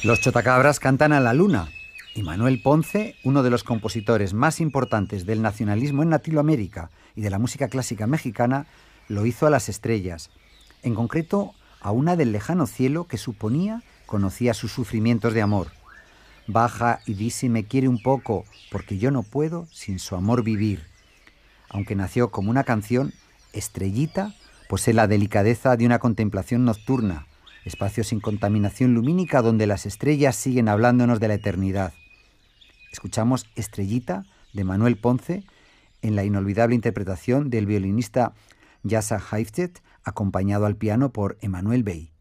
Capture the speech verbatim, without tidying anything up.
Los Chotacabras cantan a la luna y Manuel Ponce, uno de los compositores más importantes del nacionalismo en Latinoamérica y de la música clásica mexicana, lo hizo a las estrellas, en concreto a una del lejano cielo que suponía conocía sus sufrimientos de amor. Baja y di si me quiere un poco, porque yo no puedo sin su amor vivir. Aunque nació como una canción, Estrellita posee la delicadeza de una contemplación nocturna, espacio sin contaminación lumínica donde las estrellas siguen hablándonos de la eternidad. Escuchamos Estrellita de Manuel Ponce en la inolvidable interpretación del violinista Yasa Haifet, acompañado al piano por Emanuel Bey.